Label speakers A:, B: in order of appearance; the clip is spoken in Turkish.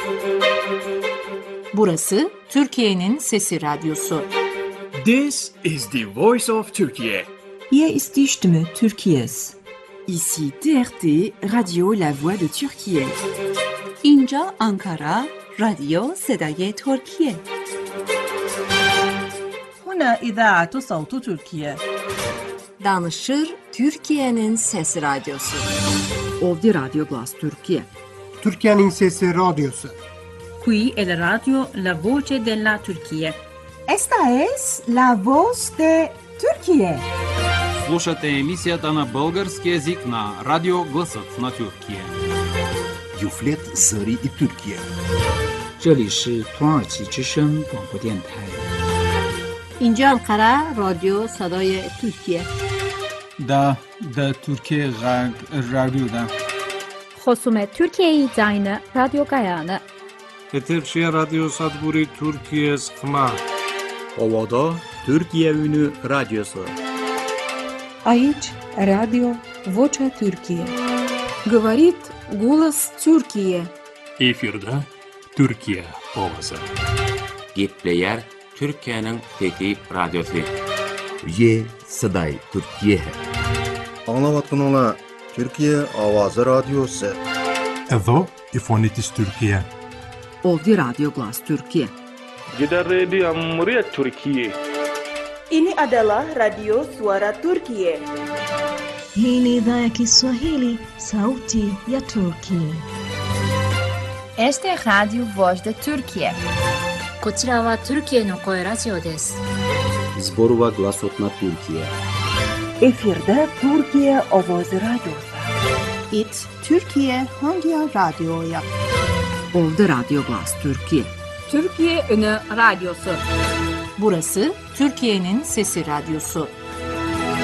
A: Burası Türkiye'nin Sesi Radyosu.
B: This is the voice of Turkey.
C: Hier ist die Stimme Türkiye's.
D: Ici TRT, Radio La Voix de Türkiye.
C: اینجا آنکارا، رادیو صدای ترکیه.
E: هنا إذاعة صوت تركيا.
A: Danışır Türkiye'nin Sesi Radyosu.
D: Ovdje Radio Glas Türkiye.
F: Türkiye'nin Sesi Radyosu.
E: Qui è la radio La Voce della Turchia.
G: Esta es La Voz de Turquía.
H: Слушате емисията на български език на Радио Гласът на Türkiye.
I: Юфлет Зари и Türkiye.
J: 这里是土耳其之声广播电台。
A: اینجا انقره رادیو صدای ترکیه.
K: دا Türkiye رادیو
L: خصوم Türkiye زاین رادیو گایانه.
M: Eterşehir Radyo Sadburi Türkiye Sıkma.
N: Ovada Türkiye Ünü Radyosu.
O: Aici Radio Vocea Türkiye.
P: Говорит голос Türkiye.
Q: Efirde Türkiye Ovası.
R: Gitleyer Türkiye'nin Fethi Radyosu.
I: Ye Saday Türkiye.
S: Anlavatın ola Türkiye Avazı Radyosu.
T: Edo İfonitis Türkiye.
D: Ovdje Radio Glas Türkiye.
U: Gidan rediyon muryar Türkiye.
V: Ini adalah Radio Suara Turkiye.
W: Hii ni idhaa ya Kiswahili, sauti ya Turkiye.
X: Este es Radio Voz de Turkiye.
Y: こちらはトルキエの声ラジオです。
N: Zborova Glasot na Türkiye.
V: Efirde Türkiye Avazı Radyosu.
C: It Türkiye hangi radyoya?
D: Ovdje Radio Glas Türkiye.
A: Türkiye Ünü Radyosu. Burası Türkiye'nin Sesi Radyosu.